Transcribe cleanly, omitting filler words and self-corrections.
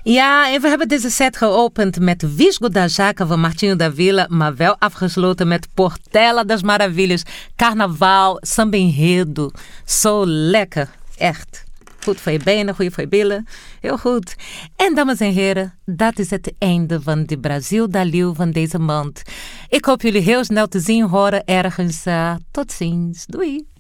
Ja, en we hebben deze set geopend met Visgo da Jaca van Martinho da Vila, maar wel afgesloten met Portela das Maravilhas, Carnaval, Samba Enredo. Zo lekker, echt. Goed voor je benen, goed voor je billen. Heel goed. En dames en heren, dat is het einde van de Brazil da Leeuw van deze maand. Ik hoop jullie heel snel te zien, horen ergens. Tot ziens. Doei.